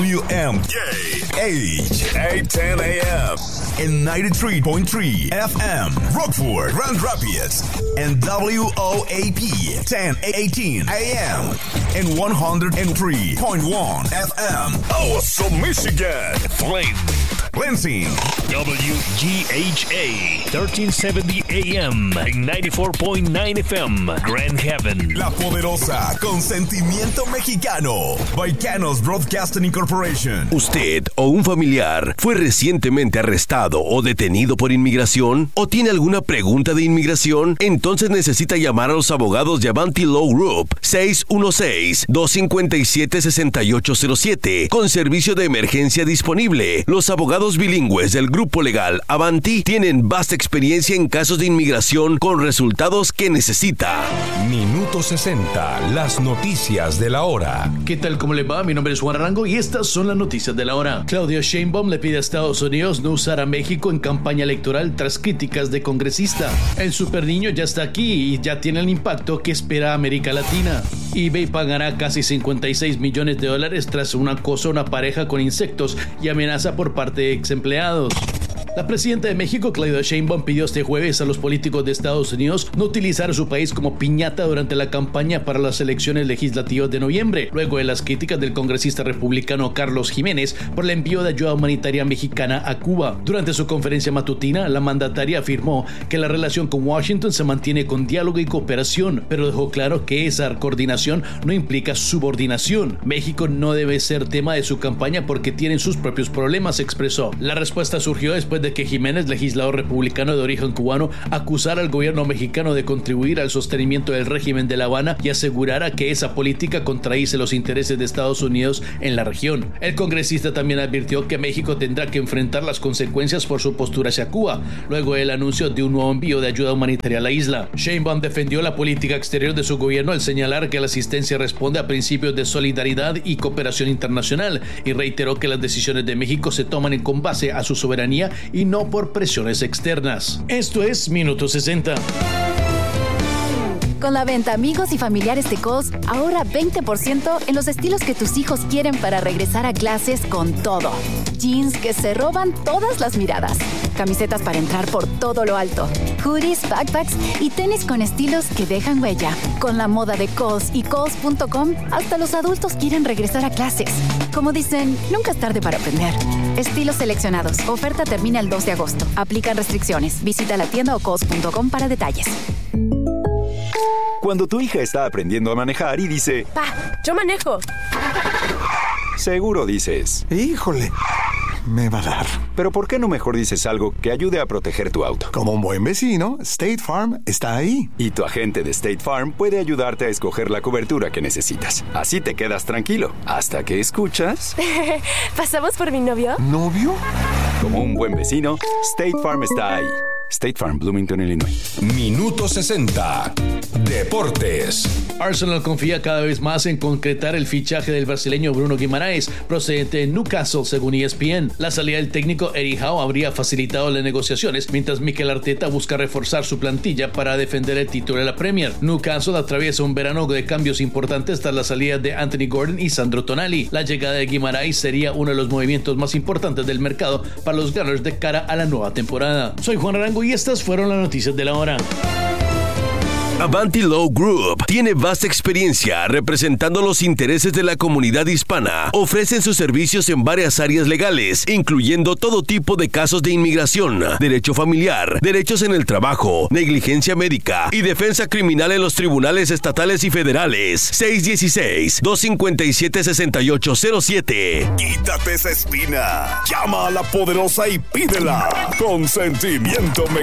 WMAH 810 AM and 93.3 FM Rockford, Grand Rapids, and WOAP 1018 AM and 103.1 FM Awesome, Michigan, Flint, Lansing, WGHA 1370 AM and 94.9 FM Grand Haven, La Poderosa, con sentimiento mexicano, Baicanos Broadcasting Incorporation. ¿Usted o un familiar fue recientemente arrestado o detenido por inmigración? ¿O tiene alguna pregunta de inmigración? Entonces necesita llamar a los abogados de Avanti Law Group 616-257-6807 con servicio de emergencia disponible. Los abogados bilingües del grupo legal Avanti tienen vasta experiencia en casos de inmigración con resultados que necesita. Minuto 60, las noticias de la hora. ¿Qué tal? ¿Cómo le va? Mi nombre es Juan Arango y estas son las noticias de la hora. Claudia Sheinbaum le pide a Estados Unidos no usar a México en campaña electoral tras críticas de congresista. El superniño ya está aquí y ya tiene el impacto que espera América Latina. eBay pagará casi $56 millones tras un acoso a una pareja con insectos y amenaza por parte de ex empleados. La presidenta de México, Claudia Sheinbaum, pidió este jueves a los políticos de Estados Unidos no utilizar a su país como piñata durante la campaña para las elecciones legislativas de noviembre, luego de las críticas del congresista republicano Carlos Jiménez por el envío de ayuda humanitaria mexicana a Cuba. Durante su conferencia matutina, la mandataria afirmó que la relación con Washington se mantiene con diálogo y cooperación, pero dejó claro que esa coordinación no implica subordinación. México no debe ser tema de su campaña porque tienen sus propios problemas, expresó. La respuesta surgió después de que Jiménez, legislador republicano de origen cubano, acusara al gobierno mexicano de contribuir al sostenimiento del régimen de La Habana y asegurara que esa política contradice los intereses de Estados Unidos en la región. El congresista también advirtió que México tendrá que enfrentar las consecuencias por su postura hacia Cuba, luego del anuncio de un nuevo envío de ayuda humanitaria a la isla. Sheinbaum defendió la política exterior de su gobierno al señalar que la asistencia responde a principios de solidaridad y cooperación internacional y reiteró que las decisiones de México se toman con base a su soberanía y no por presiones externas. Esto es Minuto 60. Con la venta Amigos y Familiares de Kohl's, ahorra 20% en los estilos que tus hijos quieren para regresar a clases con todo. Jeans que se roban todas las miradas. Camisetas para entrar por todo lo alto. Hoodies, backpacks y tenis con estilos que dejan huella. Con la moda de Kohl's y Kohl's.com, hasta los adultos quieren regresar a clases. Como dicen, nunca es tarde para aprender. Estilos seleccionados. Oferta termina el 2 de agosto. Aplican restricciones. Visita la tienda o Kohl's.com para detalles. Cuando tu hija está aprendiendo a manejar y dice: ¡Pa, yo manejo! Seguro dices: ¡híjole! Me va a dar. Pero ¿por qué no mejor dices algo que ayude a proteger tu auto? Como un buen vecino, State Farm está ahí. Y tu agente de State Farm puede ayudarte a escoger la cobertura que necesitas. Así te quedas tranquilo, hasta que escuchas... ¿Pasamos por mi novio? ¿Novio? Como un buen vecino, State Farm está ahí. State Farm, Bloomington, Illinois. Minuto 60. Deportes. Arsenal confía cada vez más en concretar el fichaje del brasileño Bruno Guimaraes, procedente de Newcastle, según ESPN. La salida del técnico Eddie Howe habría facilitado las negociaciones, mientras Mikel Arteta busca reforzar su plantilla para defender el título de la Premier. Newcastle atraviesa un verano de cambios importantes tras la salida de Anthony Gordon y Sandro Tonali. La llegada de Guimaraes sería uno de los movimientos más importantes del mercado para los Gunners de cara a la nueva temporada. Soy Juan Arango y estas fueron las noticias de la hora. Avanti Law Group tiene vasta experiencia representando los intereses de la comunidad hispana. Ofrecen sus servicios en varias áreas legales, incluyendo todo tipo de casos de inmigración, derecho familiar, derechos en el trabajo, negligencia médica y defensa criminal en los tribunales estatales y federales. 616-257-6807. Quítate esa espina. Llama a La Poderosa y pídela. Consentimiento mexicano.